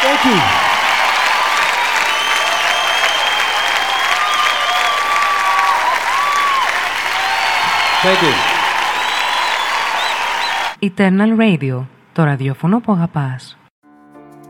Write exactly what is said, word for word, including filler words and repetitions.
Thank you. Thank you. Eternal Radio, το ραδιόφωνο που αγαπάς.